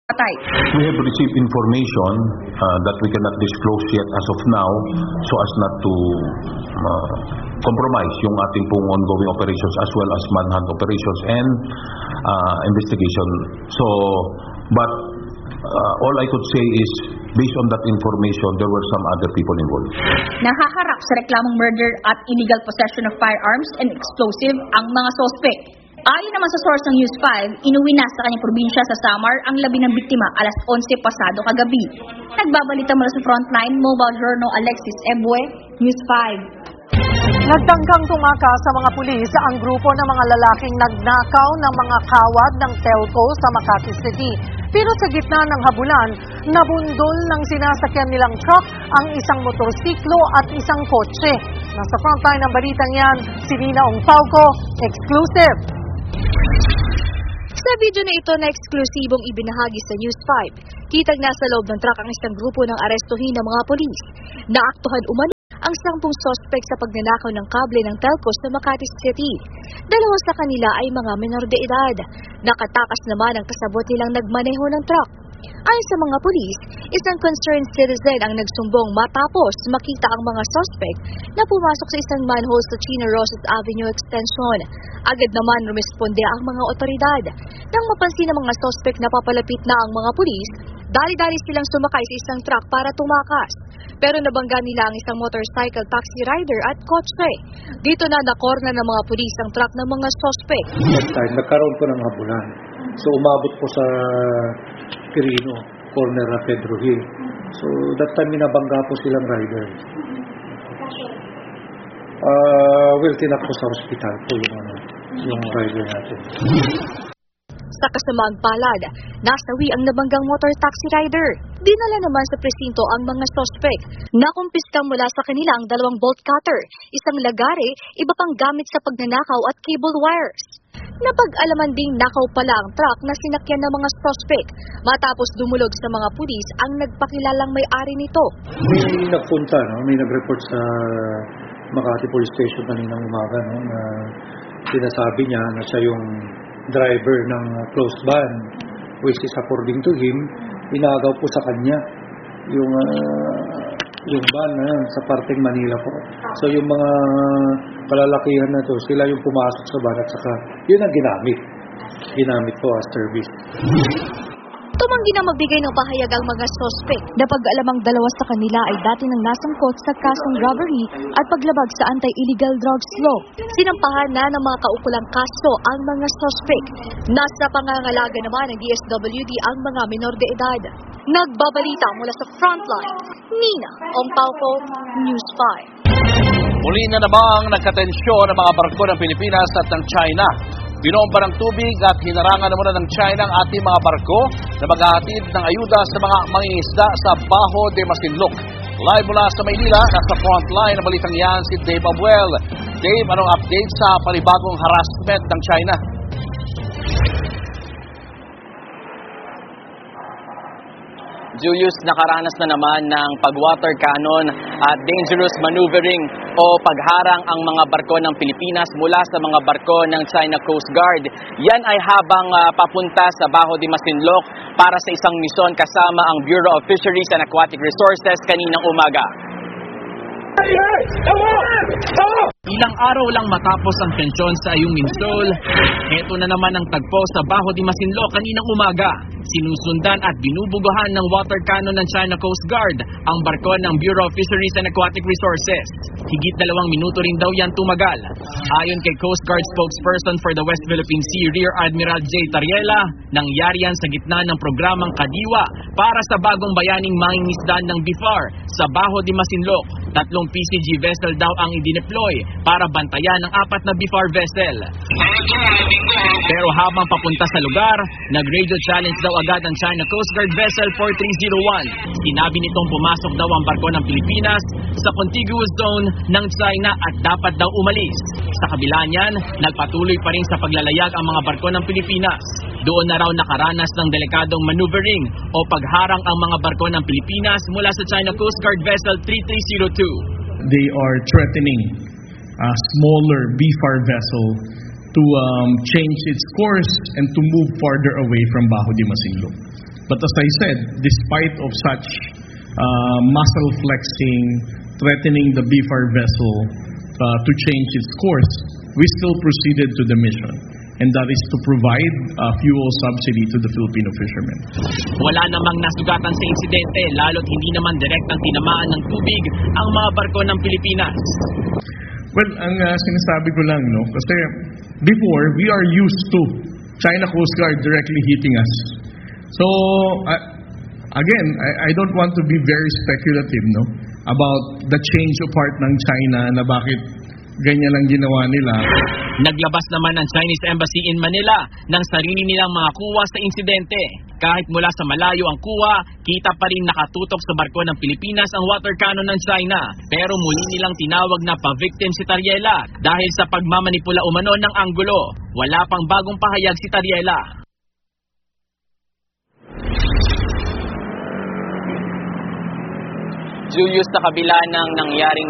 patay. We have received information that we cannot disclose yet as of now so as not to compromise yung ating pong ongoing operations as well as manhunt operations and investigation. So, but all I could say is based on that information, there were some other people involved. Nahaharap sa reklamong murder at illegal possession of firearms and explosive ang mga suspect. Ayon naman sa source ng News 5, inuwi na sa kanyang probinsya sa Samar ang labi ng biktima alas 11 pasado kagabi. Nagbabalita mula sa Frontline, Mobile Journal Alexis Ebue, News 5. Nagtangkang tumakas sa mga pulis ang grupo ng mga lalaking nagnakaw ng mga kawad ng telco sa Makati City. Pero sa gitna ng habulan, nabundol ng sinasakyan nilang truck ang isang motorsiklo at isang kotse. Nasa frontline ng balitang yan, si Nina Ongpauco, exclusive. Sa video na ito na eksklusibong ibinahagi sa News 5, kitang nasa loob ng truck ang isang grupo ng arestuhin ng mga pulis. Naaktuhan umano ang 10 suspect sa pagnanakaw ng kable ng telco sa Makati City. 2 sa kanila ay mga menor de edad. Nakatakas naman ang kasabot nilang nagmaneho ng truck. Ayon sa mga pulis, isang concerned citizen ang nagsumbong matapos makita ang mga suspect na pumasok sa isang manhole sa Chino Rosas Avenue Extension. Agad naman rumisponde ang mga otoridad. Nang mapansin ng mga suspect na papalapit na ang mga pulis, dali-dali silang sumakay sa isang truck para tumakas. Pero nabangga nila ang isang motorcycle taxi rider at kotse. Dito na nakorna ng mga pulis ang truck ng mga suspect. Nagkaroon po ng habulan. So umabot po sa Quirino, corner na Pedro Hill. So that time minabangga po silang rider. Tinak po sa hospital po yung rider natin. Sa kasamaang palad, nasawi ang nabanggang motor taxi rider. Dinala naman sa presinto ang mga suspect. Nakumpiskang mula sa kanila ang 2 bolt cutter, isang lagare, iba pang gamit sa pagnanakaw at cable wires. Napag-alaman ding nakaw pala ang truck na sinakyan ng mga suspect. Matapos dumulog sa mga pulis ang nagpakilalang may-ari nito. May nagpunta, may nag-report sa Makati Police Station kaninang umaga, na sinasabi niya na siya yung driver ng closed van, which is according to him, inagaw po sa kanya yung van sa parteng Manila po. So yung mga kalalakihan na to, sila yung pumasok sa van at saka yun ang ginamit po as service. Tumanggi na magbigay ng pahayag ang mga suspect. Napag-alamang 2 sa kanila ay dati nang nasangkot sa kasong robbery at paglabag sa anti-illegal drugs law. Sinampahan na ng mga kaukulang kaso ang mga suspect. Nasa pangangalaga naman ng DSWD ang mga menor de edad. Nagbabalita mula sa Frontline, Nina Ongpauco, News 5. Muli na namang nagkatensyon ang mga barko ng Pilipinas at ng China. Binomba ng tubig at hinarangan naman ng China ang ating mga barko na maghahatid ng ayuda sa mga mangingisda sa Bajo de Masinloc. Live mula sa Maynila, nasa frontline ng balitang yan si Dave Abuel. Dave, anong update sa panibagong harassment ng China? Julius, nakaranas na naman ng pag-water cannon at dangerous maneuvering o pagharang ang mga barko ng Pilipinas mula sa mga barko ng China Coast Guard. Yan ay habang papunta sa Bajo de Masinloc para sa isang misyon kasama ang Bureau of Fisheries and Aquatic Resources kaninang umaga. Ilang araw lang matapos ang tensyon sa Ayungin Shoal, eto na naman ang tagpo sa Bajo de Masinloc kaninang umaga. Sinusundan at binubugahan ng water cannon ng China Coast Guard ang barko ng Bureau of Fisheries and Aquatic Resources. Higit 2 minuto rin daw yan tumagal. Ayon kay Coast Guard spokesperson for the West Philippine Sea, Rear Admiral J. Tariela, nangyari yan sa gitna ng programang Kadiwa para sa bagong bayaning mangingisda ng BIFAR sa Bajo de Masinloc. 3 PCG vessel daw ang idineploy para bantayan ang 4 na BIFAR vessel. Pero habang papunta sa lugar, nag-radio challenge daw agad ang China Coast Guard Vessel 4301. Sinabi nitong pumasok daw ang barko ng Pilipinas sa contiguous zone ng China at dapat daw umalis. Sa kabila niyan, nagpatuloy pa rin sa paglalayag ang mga barko ng Pilipinas. Doon na raw nakaranas ng delikadong maneuvering o pagharang ang mga barko ng Pilipinas mula sa China Coast Guard Vessel 3302. They are threatening a smaller BIFAR vessel to change its course and to move farther away from Bajo de Masinloc. But as I said, despite of such muscle flexing, threatening the BFAR vessel to change its course, we still proceeded to the mission. And that is to provide fuel subsidy to the Filipino fishermen. Wala namang nasugatan sa insidente, lalo't hindi naman direktang tinamaan ng tubig ang mga barko ng Pilipinas. Well, ang sinasabi ko lang, no, kasi before, we are used to China Coast Guard directly hitting us. So, again, I don't want to be very speculative, no, about the change of heart ng China na bakit ganyan lang ginawa nila. Naglabas naman ang Chinese Embassy in Manila ng sarili nilang mga kuwa sa insidente. Kahit mula sa malayo ang kuwa, kita pa rin nakatutok sa barko ng Pilipinas ang water cannon ng China. Pero muli nilang tinawag na pa-victim si Tariela dahil sa pagmamanipula umano ng anggulo. Wala pang bagong pahayag si Tariela. Julius, sa kabila ng nangyaring